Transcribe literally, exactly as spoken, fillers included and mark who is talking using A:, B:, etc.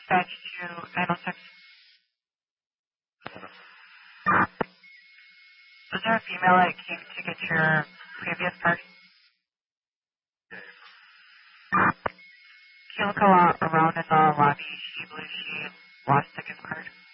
A: dispatch to nine oh six. Was there a female that came to get your previous card? Can you look around in the lobby? She believes she lost the gift card.